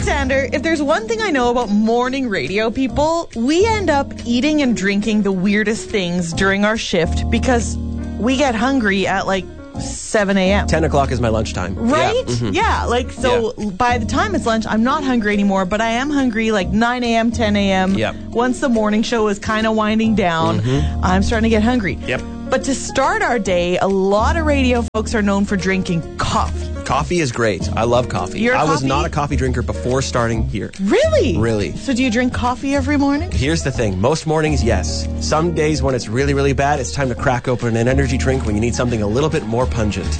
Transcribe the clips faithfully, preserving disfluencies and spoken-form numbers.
Xander, if there's one thing I know about morning radio people, we end up eating and drinking the weirdest things during our shift because we get hungry at like seven a.m. ten o'clock is my lunchtime. Right? Yeah, mm-hmm. yeah like so yeah. By the time it's lunch, I'm not hungry anymore, but I am hungry like nine a.m., ten a.m. Yep. Once the morning show is kind of winding down, mm-hmm. I'm starting to get hungry. Yep. But to start our day, a lot of radio folks are known for drinking coffee. Coffee is great. I love coffee. You're a I was coffee? not a coffee drinker before starting here. Really? Really. So do you drink coffee every morning? Here's the thing. Most mornings, yes. Some days when it's really, really bad, it's time to crack open an energy drink when you need something a little bit more pungent.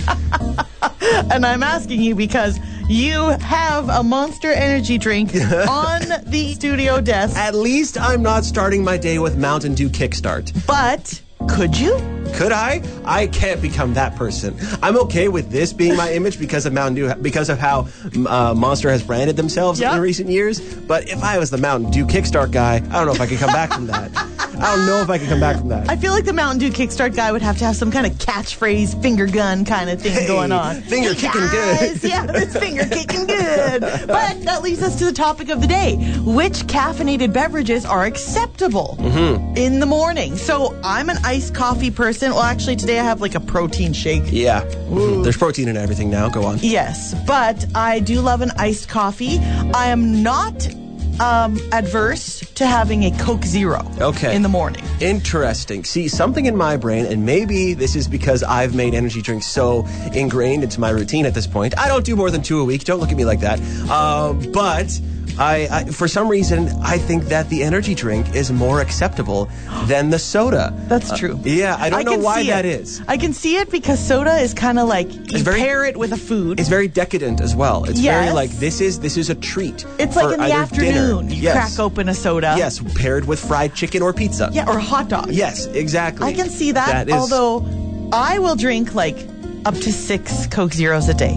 And I'm asking you because you have a Monster Energy drink on the studio desk. At least I'm not starting my day with Mountain Dew Kickstart. But could you? Could I? I can't become that person. I'm okay with this being my image because of Mountain Dew, because of how uh, Monster has branded themselves yep. in recent years. But if I was the Mountain Dew Kickstart guy, I don't know if I could come back from that. I don't know if I can come back from that. I feel like the Mountain Dew Kickstart guy would have to have some kind of catchphrase, finger gun kind of thing hey, going on. Finger hey kicking guys, good. Yeah, it's finger kicking good. But that leads us to the topic of the day. Which caffeinated beverages are acceptable mm-hmm. in the morning? So I'm an iced coffee person. Well, actually, today I have like a protein shake. Yeah. Mm-hmm. There's protein in everything now. Go on. Yes, but I do love an iced coffee. I am not um, adverse to having a Coke Zero okay. in the morning. Interesting. See, something in my brain, and maybe this is because I've made energy drinks so ingrained into my routine at this point. I don't do more than two a week. Don't look at me like that. Uh, but... I, I, for some reason, I think that the energy drink is more acceptable than the soda. That's true. Uh, yeah, I don't I know why that it. is. I can see it because soda is kind of like you very, pair it with a food. It's very decadent as well. It's yes. very like this is this is a treat. It's like in the afternoon, dinner. you yes. crack open a soda. Yes, paired with fried chicken or pizza. Yeah, or a hot dog. Yes, exactly. I can see that. that is, although I will drink like up to six Coke Zeros a day.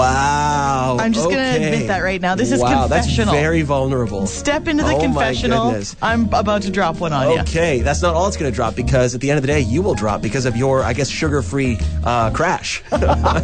Wow. I'm just okay. going to admit that right now. This is wow, confessional. That's very vulnerable. Step into the oh confessional. My goodness. I'm about to drop one on okay. you. Okay, that's not all it's going to drop because at the end of the day, you will drop because of your, I guess, sugar-free uh, crash. It's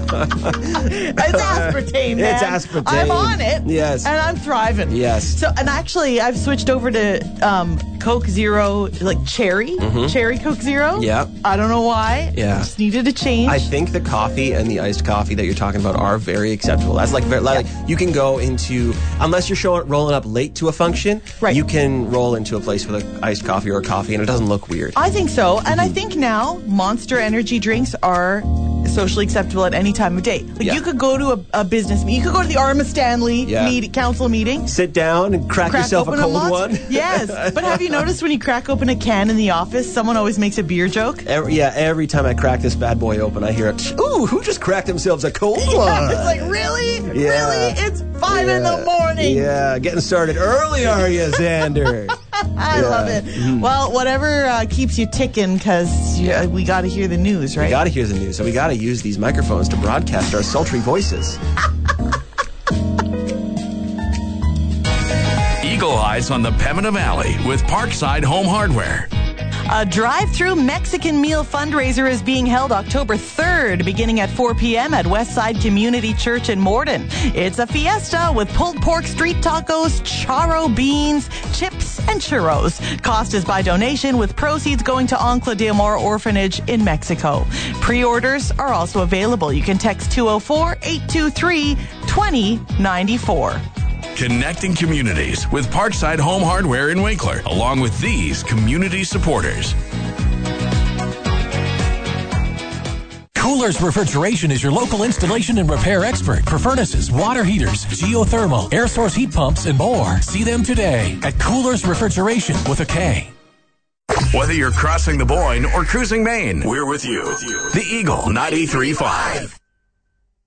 aspartame, man. It's aspartame. I'm on it. Yes. And I'm thriving. Yes. So, and actually, I've switched over to um, Coke Zero, like cherry. Mm-hmm. Cherry Coke Zero. Yeah. I don't know why. Yeah. I just needed a change. I think the coffee and the iced coffee that you're talking about are very acceptable. That's like, very, like yeah. you can go into, unless you're showing, rolling up late to a function, right. you can roll into a place with an iced coffee or a coffee and it doesn't look weird. I think so. And mm-hmm. I think now Monster Energy drinks are socially acceptable at any time of day. Like yeah. you could go to a, a business meeting. You could go to the Arma Stanley yeah. meet, council meeting. Sit down and crack, crack yourself a cold a one. Yes. But have you noticed when you crack open a can in the office, someone always makes a beer joke? Every, yeah, every time I crack this bad boy open, I hear it. Ooh, who just cracked themselves a cold Yeah, one? it's like, really? Yeah. Really? It's five yeah. in the morning. Yeah, getting started early, are you, Xander? I yeah. love it. Mm. Well, whatever uh, keeps you ticking, because uh, we got to hear the news, right? We got to hear the news, so we got to use these microphones to broadcast our sultry voices. Eagle Eyes on the Pembina Valley with Parkside Home Hardware. A drive-through Mexican meal fundraiser is being held October third, beginning at four p.m. at Westside Community Church in Morden. It's a fiesta with pulled pork street tacos, charro beans, chips, and churros. Cost is by donation, with proceeds going to Ancla de Amor Orphanage in Mexico. Pre-orders are also available. You can text two oh four, eight two three, two oh nine four. Connecting communities with Parkside Home Hardware in Winkler, along with these community supporters. Coolers Refrigeration is your local installation and repair expert for furnaces, water heaters, geothermal, air source heat pumps, and more. See them today at Coolers Refrigeration with a K. Whether you're crossing the Boyne or cruising Maine, we're with you. The Eagle ninety-three point five.